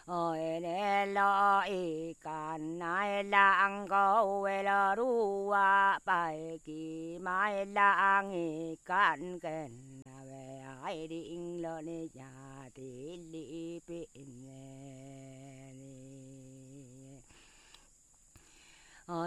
ôi nè lo y can nai lang go we la ru wa bai ki mai lang y can ken na ve ai ding lo ni ya ti li pi